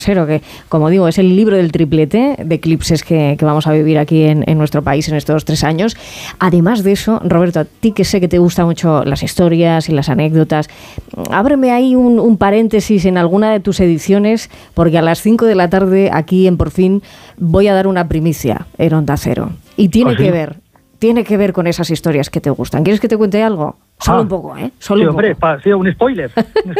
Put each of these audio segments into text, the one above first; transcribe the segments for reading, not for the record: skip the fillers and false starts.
que, como digo, es el libro del triplete de eclipses que vamos a vivir aquí en nuestro país en estos 3 años. Además de eso, Roberto, a ti que sé que te gustan mucho las historias y las anécdotas, ábreme ahí un paréntesis en alguna de tus ediciones, porque a las 5 de la tarde aquí en Por Fin voy a dar una primicia en Onda Cero. Y tiene que ver con esas historias que te gustan. ¿Quieres que te cuente algo? Solo un poco, ¿eh? Solo sí, un hombre, poco. Sí, un spoiler.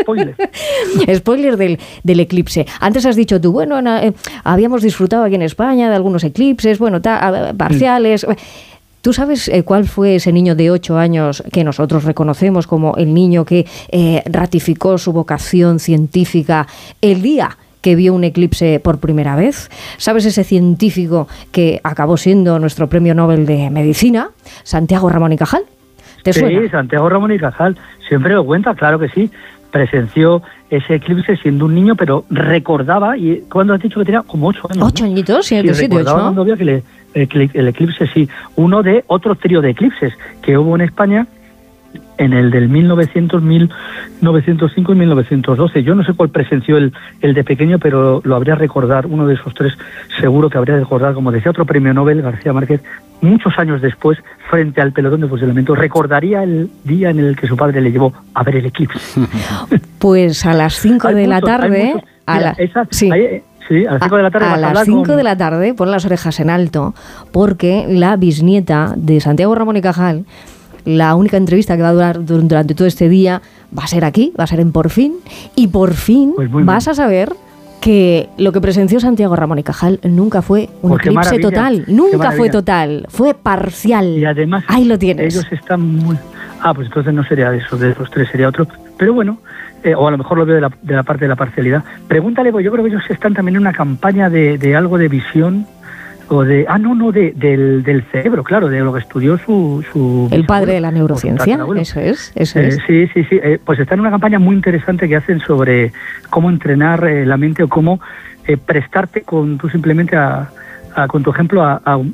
Spoiler del eclipse. Antes has dicho tú, bueno, habíamos disfrutado aquí en España de algunos eclipses, parciales. ¿Tú sabes cuál fue ese niño de 8 años que nosotros reconocemos como el niño que ratificó su vocación científica el día que vio un eclipse por primera vez? ¿Sabes ese científico que acabó siendo nuestro premio Nobel de Medicina, Santiago Ramón y Cajal? ¿Te suena? Sí, Santiago Ramón y Cajal, siempre lo cuenta, claro que sí. Presenció ese eclipse siendo un niño, pero recordaba, y cuando has dicho que tenía como 8 años. 8 añitos, sí, de 7, 8. Cuando vio que el eclipse, sí, uno de otro trío de eclipses que hubo en España en el del 1900, 1905 y 1912. Yo no sé cuál presenció el de pequeño, pero lo habría recordar, uno de esos 3 seguro que habría recordar, como decía otro premio Nobel, García Márquez, muchos años después, frente al pelotón de fusilamiento, recordaría el día en el que su padre le llevó a ver el eclipse. Pues a las 5 de la tarde... Sí, a las 5 de la tarde. A las 5 de la tarde, pon las orejas en alto, porque la bisnieta de Santiago Ramón y Cajal, la única entrevista que va a durar durante todo este día, va a ser aquí, va a ser en Por Fin, y por fin pues vas a saber que lo que presenció Santiago Ramón y Cajal nunca fue un eclipse total, nunca fue total, fue parcial. Y además, ahí lo tienes. Ellos están muy... pues entonces no sería de esos 3, sería otro. Pero bueno, o a lo mejor lo veo de la parte de la parcialidad. Pregúntale, pues yo creo que ellos están también en una campaña de algo de visión, o de... del cerebro, claro, de lo que estudió su el padre de la neurociencia, eso es. Sí. Pues está en una campaña muy interesante que hacen sobre cómo entrenar la mente o cómo prestarte tú simplemente con tu ejemplo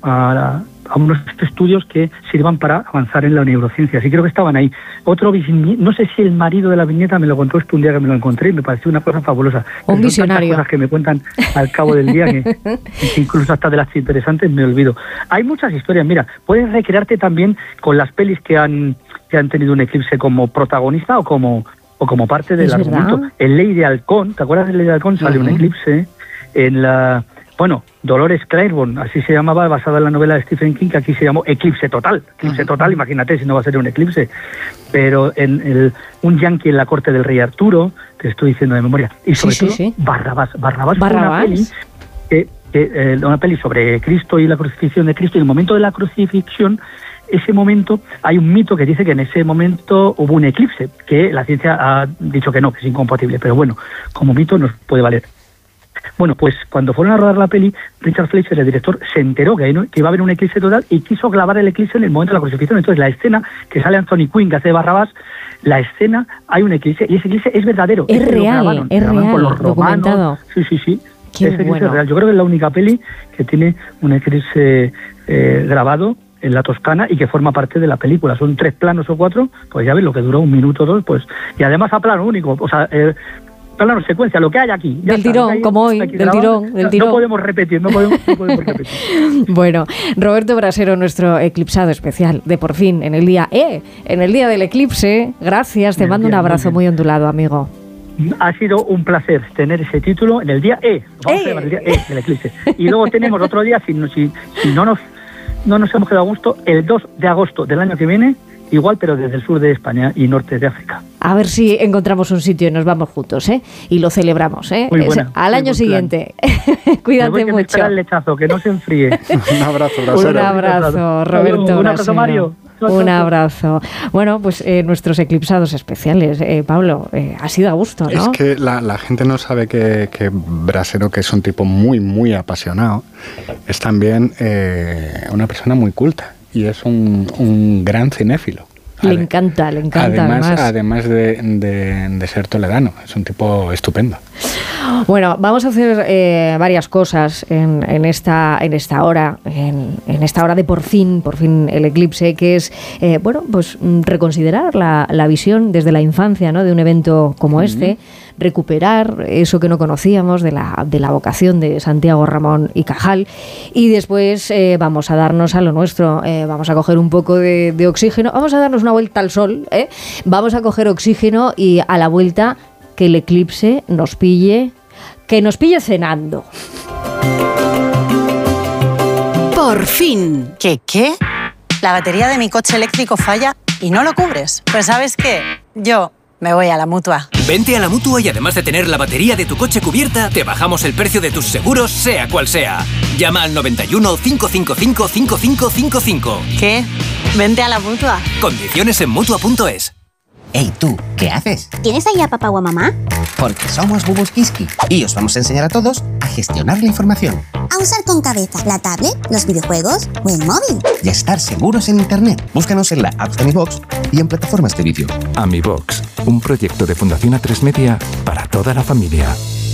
a unos estudios que sirvan para avanzar en la neurociencia. Sí, creo que estaban ahí. No sé si el marido de la viñeta me lo contó un día que me lo encontré y me pareció una cosa fabulosa. Un visionario. Son tantas cosas que me cuentan al cabo del día que incluso hasta de las interesantes me olvido. Hay muchas historias. Mira, puedes recrearte también con las pelis que han tenido un eclipse como protagonista o como parte del argumento. En Ley de Halcón, ¿te acuerdas de Ley de Halcón? Sale un eclipse en la... Bueno, Dolores Claiborne, así se llamaba, basada en la novela de Stephen King, que aquí se llamó Eclipse Total. Eclipse Total, imagínate si no va a ser un eclipse. Pero un yanqui en la corte del rey Arturo, te estoy diciendo de memoria. Y sobre todo, Barrabás. Barrabás fue una peli sobre Cristo y la crucifixión de Cristo. Y en el momento de la crucifixión, ese momento, hay un mito que dice que en ese momento hubo un eclipse, que la ciencia ha dicho que no, que es incompatible. Pero bueno, como mito nos puede valer. Bueno, pues cuando fueron a rodar la peli, Richard Fleischer, el director, se enteró que iba a haber un eclipse total y quiso clavar el eclipse en el momento de la crucifixión. Entonces, la escena que sale Anthony Quinn, que hace de Barrabás, la escena, hay un eclipse y ese eclipse es verdadero. Es real, con los romanos, documentado. Sí. Qué ese eclipse bueno. es real. Yo creo que es la única peli que tiene un eclipse grabado en la Toscana y que forma parte de la película. Son 3 planos o 4, pues ya ves lo que duró 1 minuto o 2, pues, y además a plano único, o sea... Claro, secuencia, lo que hay aquí. Del tirón, como hoy, del tirón. No podemos repetir. Bueno, Roberto Brasero, nuestro eclipsado especial de Por Fin, en el día del eclipse. Gracias, te mando un abrazo muy ondulado, amigo. Ha sido un placer tener ese título en el día Vamos a llamar el día del eclipse. Y luego tenemos otro día, si no nos hemos quedado a gusto, el 2 de agosto del año que viene, igual, pero desde el sur de España y norte de África. A ver si encontramos un sitio y nos vamos juntos, y lo celebramos, Muy buena, al año siguiente. Cuídate mucho. Me espera el lechazo, que no se enfríe. Un abrazo, Brasero. Un abrazo, Roberto. Un abrazo, Mario. Un abrazo. Bueno, pues nuestros eclipsados especiales, Pablo, ha sido a gusto, ¿no? Es que la gente no sabe que Brasero, que es un tipo muy, muy apasionado, es también una persona muy culta y es un gran cinéfilo. Le encanta además de ser toledano, es un tipo estupendo. Bueno, vamos a hacer varias cosas en esta hora, en esta hora de por fin el eclipse, que es reconsiderar la visión desde la infancia, ¿no?, de un evento como este. recuperar eso que no conocíamos de la vocación de Santiago Ramón y Cajal, y después vamos a darnos a lo nuestro, vamos a coger un poco de oxígeno, vamos a darnos una vuelta al sol, vamos a coger oxígeno y a la vuelta que el eclipse nos pille cenando. Por fin. ¿Qué? La batería de mi coche eléctrico falla y no lo cubres. Pues ¿sabes qué? Yo me voy a la Mutua. Vente a la Mutua y además de tener la batería de tu coche cubierta, te bajamos el precio de tus seguros, sea cual sea. Llama al 91 555 5555. ¿Qué? Vente a la Mutua. Condiciones en Mutua.es. Hey, tú, ¿qué haces? ¿Tienes ahí a papá o a mamá? Porque somos Bubus Kiski y os vamos a enseñar a todos a gestionar la información. A usar con cabeza la tablet, los videojuegos o el móvil. Y a estar seguros en Internet. Búscanos en la app de AmiBox y en plataformas de vídeo. AmiBox, un proyecto de Fundación A3 Media para toda la familia.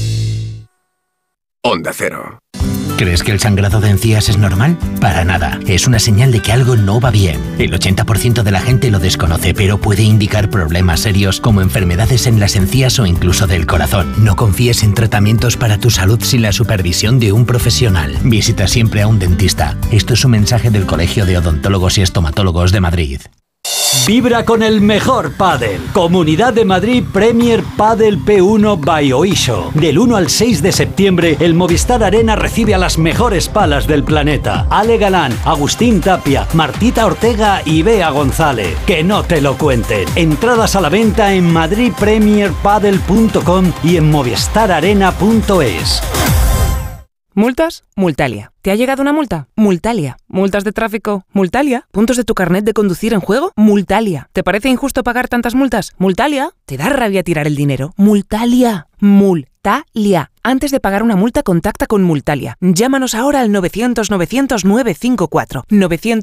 Onda Cero. ¿Crees que el sangrado de encías es normal? Para nada. Es una señal de que algo no va bien. El 80% de la gente lo desconoce, pero puede indicar problemas serios como enfermedades en las encías o incluso del corazón. No confíes en tratamientos para tu salud sin la supervisión de un profesional. Visita siempre a un dentista. Esto es un mensaje del Colegio de Odontólogos y Estomatólogos de Madrid. Vibra con el mejor pádel. Comunidad de Madrid Premier Padel P1 by Oisho. Del 1 al 6 de septiembre, el Movistar Arena recibe a las mejores palas del planeta. Ale Galán, Agustín Tapia, Martita Ortega y Bea González. Que no te lo cuenten. Entradas a la venta en madridpremierpadel.com y en movistararena.es. ¿Multas? Multalia. ¿Te ha llegado una multa? Multalia. ¿Multas de tráfico? Multalia. ¿Puntos de tu carnet de conducir en juego? Multalia. ¿Te parece injusto pagar tantas multas? Multalia. ¿Te da rabia tirar el dinero? Multalia. Multalia. Antes de pagar una multa, contacta con Multalia. Llámanos ahora al 900-900-954.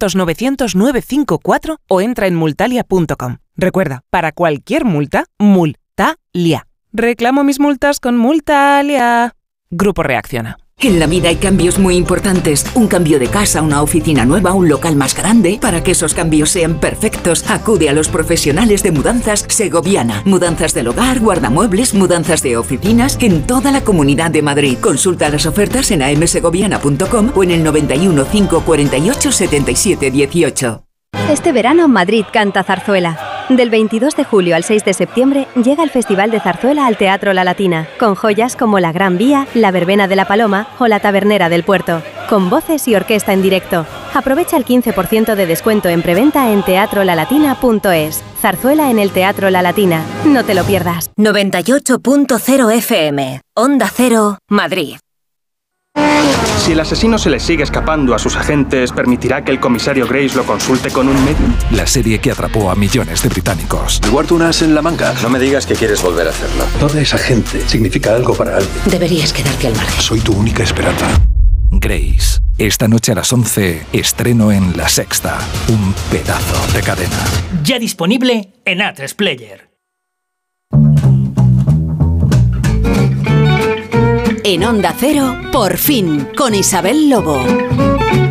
900-900-954 o entra en multalia.com. Recuerda, para cualquier multa, Multalia. Reclamo mis multas con Multalia. Grupo Reacciona. En la vida hay cambios muy importantes. Un cambio de casa, una oficina nueva, un local más grande. Para que esos cambios sean perfectos, acude a los profesionales de Mudanzas Segoviana. Mudanzas del hogar, guardamuebles, mudanzas de oficinas en toda la Comunidad de Madrid. Consulta las ofertas en amsegoviana.com o en el 91 548 77 18. Este verano Madrid canta zarzuela. Del 22 de julio al 6 de septiembre llega el Festival de Zarzuela al Teatro La Latina, con joyas como La Gran Vía, La Verbena de la Paloma o La Tabernera del Puerto, con voces y orquesta en directo. Aprovecha el 15% de descuento en preventa en teatrolalatina.es. Zarzuela en el Teatro La Latina. No te lo pierdas. 98.0 FM. Onda Cero, Madrid. Si el asesino se le sigue escapando a sus agentes, ¿permitirá que el comisario Grace lo consulte con un medium? La serie que atrapó a millones de británicos. Guardo un as en la manga. No me digas que quieres volver a hacerlo. Toda esa gente significa algo para alguien. Deberías quedarte al margen. Soy tu única esperanza. Grace. Esta noche a las 11, estreno en La Sexta. Un pedazo de cadena. Ya disponible en A3 Player. En Onda Cero, por fin, con Isabel Lobo.